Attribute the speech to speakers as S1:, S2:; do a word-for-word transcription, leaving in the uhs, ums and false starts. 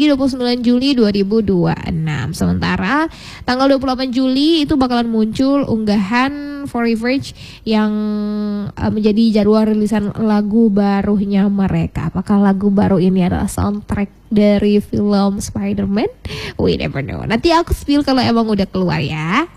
S1: di dua puluh sembilan Juli dua ribu dua puluh enam. Sementara tanggal dua puluh delapan Juli itu bakalan muncul unggahan Foreverge yang uh, menjadi jadwal rilisan lagu barunya mereka. Apakah lagu baru ini adalah soundtrack dari film Spider-Man? We never know. Nanti aku spill kalau emang udah keluar ya.